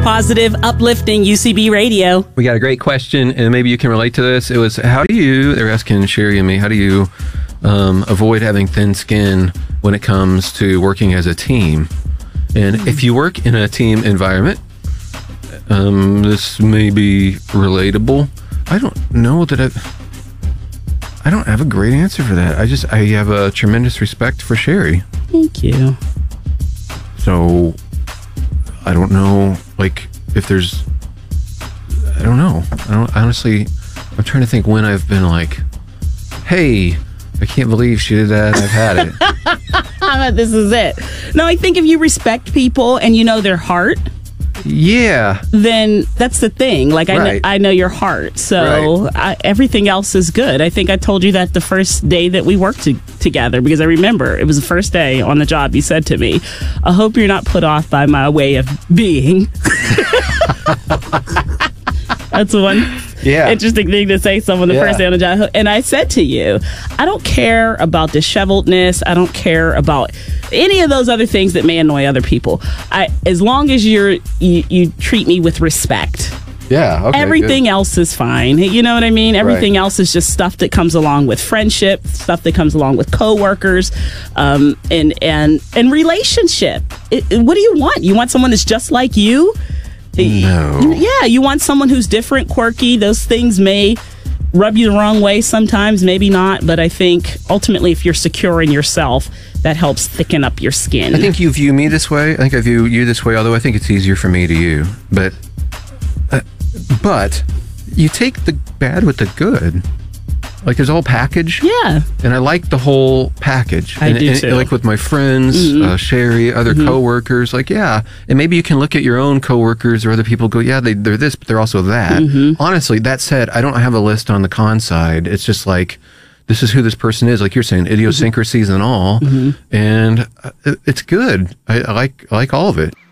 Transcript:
Positive, uplifting UCB radio. We got a great question, and maybe you can relate to this. It was, they're asking Sherry and me, how do you avoid having thin skin when it comes to working as a team? And if you work in a team environment, this may be relatable. I don't know that I don't have a great answer for that. I have a tremendous respect for Sherry. Thank you. So I don't know, like, if there's, I don't know. Honestly, I'm trying to think when I've been like, hey, I can't believe she did that. I've had it. This is it. No, I think if you respect people and you know their heart, yeah, then that's the thing. Like, right. I know your heart, so right. Everything else is good. I think I told you that the first day that we worked together, because I remember it was the first day on the job. You said to me, I hope you're not put off by my way of being. That's one interesting thing to say someone the first day on the job. And I said to you, I don't care about disheveledness. I don't care about any of those other things that may annoy other people. As long as you treat me with respect. Yeah. Okay, everything else is fine. You know what I mean? Everything else is just stuff that comes along with friendship, stuff that comes along with coworkers, and relationship. What do you want? You want someone that's just like you? No. Yeah, you want someone who's different, quirky. Those things may rub you the wrong way sometimes, maybe not. But I think ultimately, if you're secure in yourself, that helps thicken up your skin. I think you view me this way. I think I view you this way, although I think it's easier for me to you. But you take the bad with the good. Like, there's a whole package. Yeah. And I like the whole package. I do too. Like with my friends, Sherry, other coworkers, like, yeah. And maybe you can look at your own coworkers or other people, go, yeah, they're this, but they're also that. Honestly, that said, I don't have a list on the con side. It's just like, this is who this person is. Like you're saying, idiosyncrasies and all. And it's good. I like all of it.